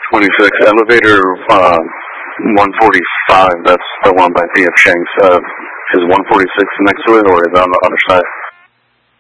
26, elevator 145, that's the one by P.F. Shanks. Is 146 next to it, or is it on the other side?